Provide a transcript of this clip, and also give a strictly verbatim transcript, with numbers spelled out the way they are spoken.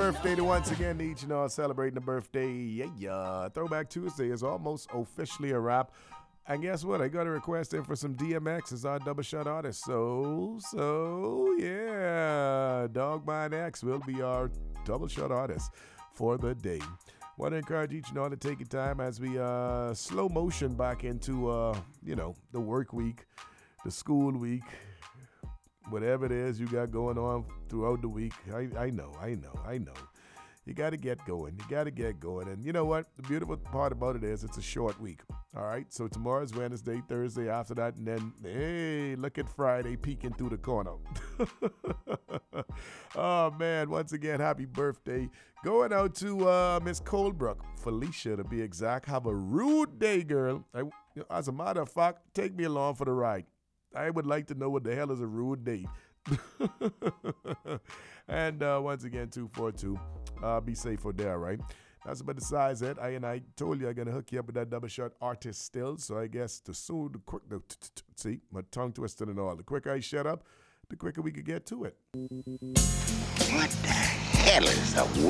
birthday to once again to each and all celebrating the birthday. Yeah, yeah. Throwback Tuesday is almost officially a wrap. And guess what? I got a request in for some D M X as our double shot artist. So, so, yeah. Dog Mind X will be our double shot artist for the day. Want to encourage each and all to take your time as we uh, slow motion back into, uh, you know, the work week, the school week, whatever it is you got going on throughout the week. I, I know, I know, I know. You got to get going. You got to get going. And you know what? The beautiful part about it is it's a short week. All right? So tomorrow's Wednesday, Thursday after that, and then, hey, look at Friday peeking through the corner. Oh, man. Once again, happy birthday. Going out to uh, Miss Colebrook, Felicia to be exact. Have a rude day, girl. I, as a matter of fact, take me along for the ride. I would like to know what the hell is a rude day. And uh, once again, two four two. Uh, be safe out there, right? That's about the size it. I and I told you I'm gonna hook you up with that double shot artist still. So I guess the soon, the quick, the see my tongue twisted and all. The quicker I shut up, the quicker we could get to it. What the hell is a